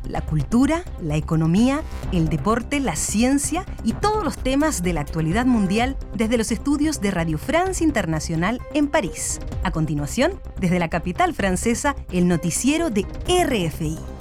la cultura, la economía, el deporte, la ciencia y todos los temas de la actualidad mundial desde los estudios de Radio France Internacional en París. A continuación, desde la capital francesa, el noticiero de RFI.